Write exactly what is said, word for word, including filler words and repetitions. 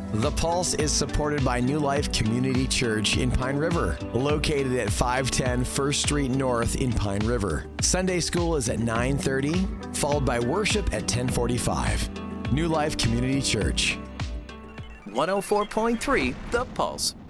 The Pulse is supported by New Life Community Church in Pine River, located at five ten First Street North in Pine River. Sunday school is at nine thirty, followed by worship at ten forty-five. New Life Community Church. one oh four point three The Pulse.